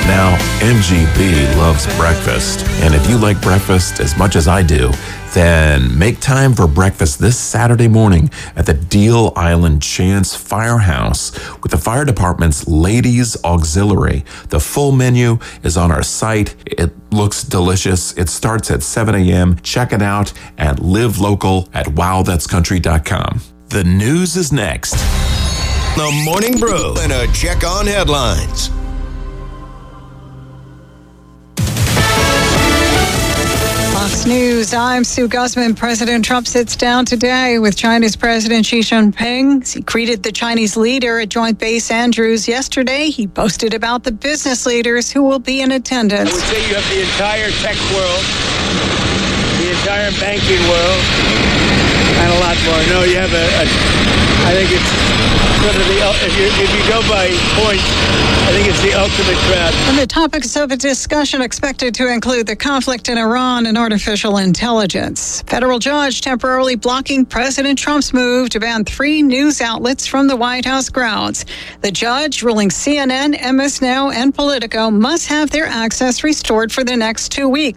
Now, MGB loves breakfast. And if you like breakfast as much as I do, then make time for breakfast this Saturday morning at the Deal Island Chance Firehouse with the fire department's Ladies Auxiliary. The full menu is on our site. It looks delicious. It starts at 7 a.m. Check it out at livelocal@wowthat'scountry.com. The news is next. The Morning Brew and a check on headlines. Fox News, I'm Sue Guzman. President Trump sits down today with China's President Xi Jinping. He greeted the Chinese leader at Joint Base Andrews yesterday. He boasted about the business leaders who will be in attendance. I would say you have the entire tech world, the entire banking world, and a lot more. No, you have I think it's sort of if you go by points, I think it's the ultimate crowd. And the topics of a discussion expected to include the conflict in Iran and artificial intelligence. Federal judge temporarily blocking President Trump's move to ban 3 news outlets from the White House grounds. The judge ruling CNN, MS Now, and Politico must have their access restored for the next 2 weeks.